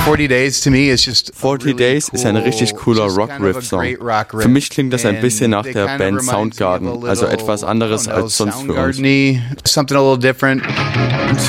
40 Days ist ein richtig cooler Rock-Riff-Song. Für mich klingt das ein bisschen nach der Band Soundgarden, also etwas anderes als sonst für uns. Und